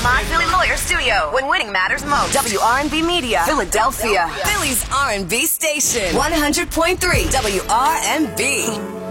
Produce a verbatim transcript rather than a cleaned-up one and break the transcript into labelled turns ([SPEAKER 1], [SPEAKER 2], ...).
[SPEAKER 1] My Philly Lawyer Studio, when winning matters most. W R and B Media, Philadelphia. Philly's R and B station. one hundred point three W R and B.